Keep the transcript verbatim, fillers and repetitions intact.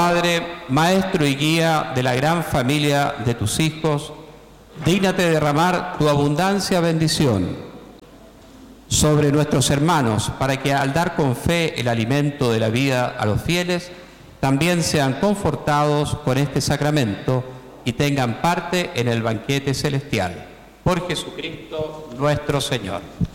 Padre, maestro y guía de la gran familia de tus hijos, dígnate derramar tu abundancia bendición sobre nuestros hermanos, para que al dar con fe el alimento de la vida a los fieles, también sean confortados con este sacramento y tengan parte en el banquete celestial. Por Jesucristo nuestro Señor.